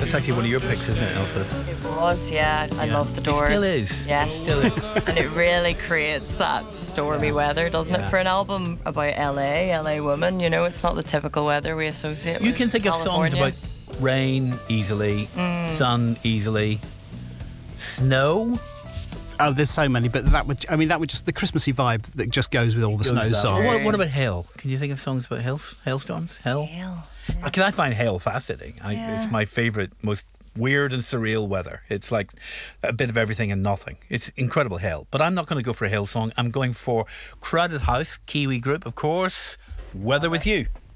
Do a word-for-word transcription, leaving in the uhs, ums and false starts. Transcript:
That's actually one of your picks, isn't it, Elspeth? It was, yeah. I Yeah. love the It Doors. still is. Yes. It still is. And it really creates that stormy weather, doesn't Yeah. it? For an album about L A, L A woman, you know, it's not the typical weather we associate You with can think of songs California. about rain easily, sun easily, snow. Oh, there's so many, but that would, I mean, that would just, the Christmassy vibe that just goes with all the snow Goes that. songs. What, what about hail? Can you think of songs about hail, hailstorms? Hail? Hail. Because I find hail fascinating. I, Yeah. It's my favourite, most weird and surreal weather. It's like a bit of everything and nothing. It's incredible hail. But I'm not going to go for a hail song. I'm going for Crowded House, Kiwi group, of course. Weather with You.